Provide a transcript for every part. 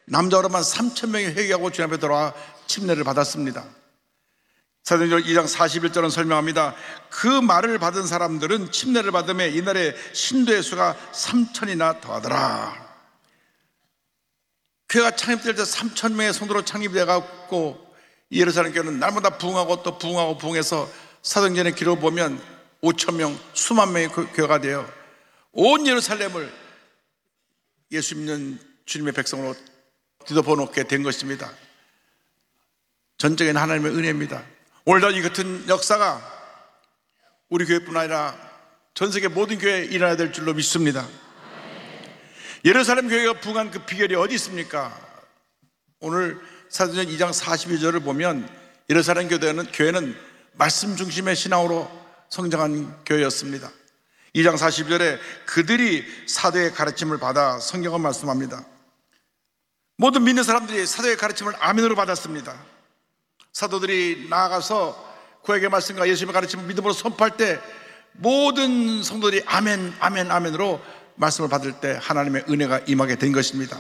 남자로만 3,000명이 회개하고 주님 앞에 돌아와 침례를 받았습니다. 사도행전 2장 41절은 설명합니다. 그 말을 받은 사람들은 침례를 받음에 이날에 신도의 수가 3,000이나 더하더라. 교회가 창립될 때 3,000명의 성도로 창립되어갖고 예루살렘 교회는 날마다 부흥하고 또 부흥하고 부흥해서 사도행전의 기록을 보면 5,000명, 수만 명의 교회가 되어 온 예루살렘을 예수 믿는 주님의 백성으로 뒤덮어 놓게 된 것입니다. 전적인 하나님의 은혜입니다. 오늘도 이 같은 역사가 우리 교회뿐 아니라 전 세계 모든 교회에 일어나야 될 줄로 믿습니다. 예루살렘 교회가 부흥한 그 비결이 어디 있습니까? 오늘 사도행전 2장 42절을 보면 예루살렘 교회는 말씀 중심의 신앙으로 성장한 교회였습니다. 2장 42절에 그들이 사도의 가르침을 받아 성경은 말씀합니다. 모든 믿는 사람들이 사도의 가르침을 아멘으로 받았습니다. 사도들이 나아가서 구약의 말씀과 예수님의 가르침을 믿음으로 선포할 때 모든 성도들이 아멘, 아멘, 아멘으로 말씀을 받을 때 하나님의 은혜가 임하게 된 것입니다.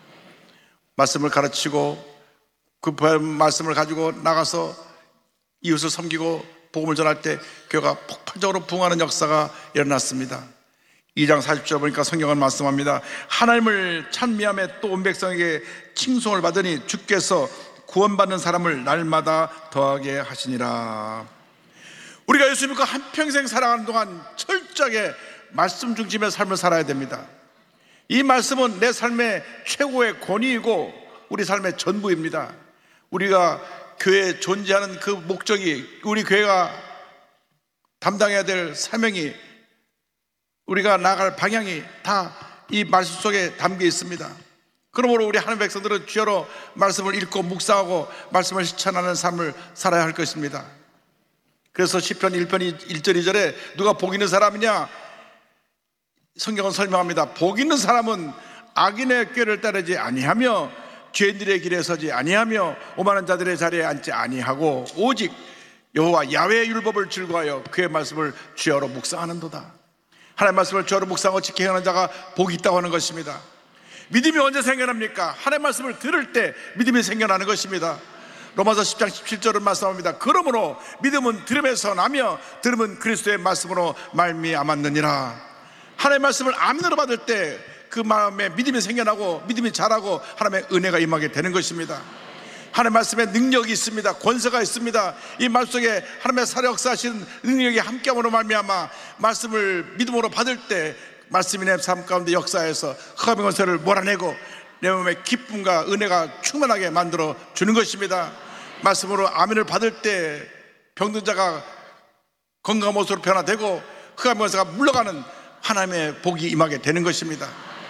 말씀을 가르치고 그 말씀을 가지고 나가서 이웃을 섬기고 복음을 전할 때 교회가 폭발적으로 부흥하는 역사가 일어났습니다. 2장 40절 보니까 성경은 말씀합니다. 하나님을 찬미하며 또 온 백성에게 칭송을 받으니 주께서 구원받는 사람을 날마다 더하게 하시니라. 우리가 예수 믿고 한평생 살아가는 동안 철저하게 말씀 중심의 삶을 살아야 됩니다. 이 말씀은 내 삶의 최고의 권위이고 우리 삶의 전부입니다. 우리가 교회에 존재하는 그 목적이, 우리 교회가 담당해야 될 사명이, 우리가 나아갈 방향이 다 이 말씀 속에 담겨 있습니다. 그러므로 우리 하나님의 백성들은 주여로 말씀을 읽고 묵상하고 말씀을 실천하는 삶을 살아야 할 것입니다. 그래서 시편 1편 1절 2절에 누가 복 있는 사람이냐? 성경은 설명합니다. 복 있는 사람은 악인의 꾀를 따르지 아니하며 죄인들의 길에 서지 아니하며 오만한 자들의 자리에 앉지 아니하고 오직 여호와 야훼의 율법을 즐거워하여 그의 말씀을 주야로 묵상하는도다. 하나님의 말씀을 주야로 묵상하고 지켜 행하는 자가 복이 있다고 하는 것입니다. 믿음이 언제 생겨납니까? 하나님의 말씀을 들을 때 믿음이 생겨나는 것입니다. 로마서 10장 17절은 말씀합니다. 그러므로 믿음은 들음에서 나며 들음은 그리스도의 말씀으로 말미암았느니라. 하나님의 말씀을 아멘으로 받을 때 그 마음에 믿음이 생겨나고 믿음이 자라고 하나님의 은혜가 임하게 되는 것입니다. 하나님의 말씀에 능력이 있습니다. 권세가 있습니다. 이 말씀 속에 하나님의 살아 역사하시는 능력이 함께함으로 말미암아 말씀을 믿음으로 받을 때 말씀이 내 삶 가운데 역사해서 흑암의 권세를 몰아내고 내 몸에 기쁨과 은혜가 충만하게 만들어 주는 것입니다. 말씀으로 아멘을 받을 때 병든 자가 건강한 모습으로 변화되고 흑암의 권세가 물러가는 하나님의 복이 임하게 되는 것입니다.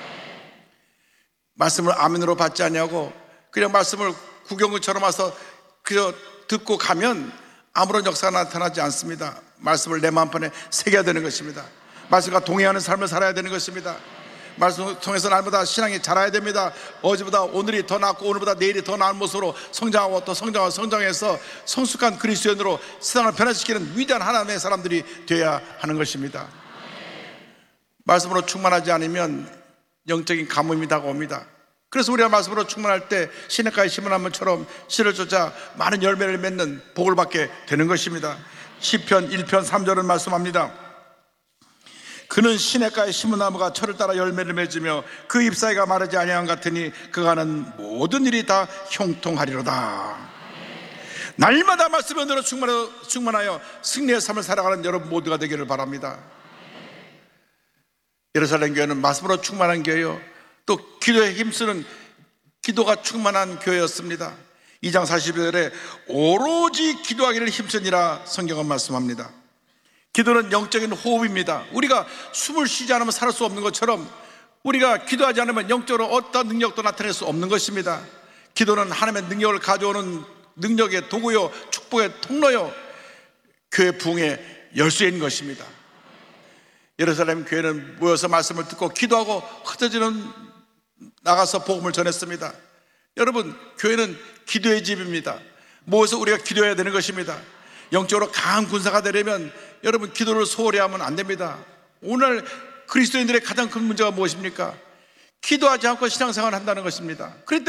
말씀을 아멘으로 받지 않냐고 그냥 말씀을 구경처럼 와서 그저 듣고 가면 아무런 역사가 나타나지 않습니다. 말씀을 내 마음판에 새겨야 되는 것입니다. 말씀과 동행하는 삶을 살아야 되는 것입니다. 말씀을 통해서 날마다 신앙이 자라야 됩니다. 어제보다 오늘이 더 낫고 오늘보다 내일이 더 나은 모습으로 성장하고 또 성장해서 성숙한 그리스도인으로 세상을 변화시키는 위대한 하나님의 사람들이 되어야 하는 것입니다. 말씀으로 충만하지 않으면 영적인 가뭄이 다가옵니다. 그래서 우리가 말씀으로 충만할 때 시냇가에 심은 나무처럼 씨를 쫓아 많은 열매를 맺는 복을 받게 되는 것입니다. 시편 1편 3절은 말씀합니다. 그는 시냇가에 심은 나무가 철을 따라 열매를 맺으며 그 잎사이가 마르지 아니한 같으니 그가 하는 모든 일이 다 형통하리로다. 날마다 말씀의 은혜로 충만하여 승리의 삶을 살아가는 여러분 모두가 되기를 바랍니다. 예루살렘 교회는 말씀으로 충만한 교회요, 또 기도에 힘쓰는 기도가 충만한 교회였습니다. 2장 40절에 오로지 기도하기를 힘쓰니라 성경은 말씀합니다. 기도는 영적인 호흡입니다. 우리가 숨을 쉬지 않으면 살 수 없는 것처럼 우리가 기도하지 않으면 영적으로 어떤 능력도 나타낼 수 없는 것입니다. 기도는 하나님의 능력을 가져오는 능력의 도구요, 축복의 통로요, 교회 부흥의 열쇠인 것입니다. 예루살렘 교회는 모여서 말씀을 듣고 기도하고 흩어지는 나가서 복음을 전했습니다. 여러분, 교회는 기도의 집입니다. 모여서 우리가 기도해야 되는 것입니다. 영적으로 강한 군사가 되려면 여러분 기도를 소홀히 하면 안 됩니다. 오늘 그리스도인들의 가장 큰 문제가 무엇입니까? 기도하지 않고 신앙생활을 한다는 것입니다. 그렇기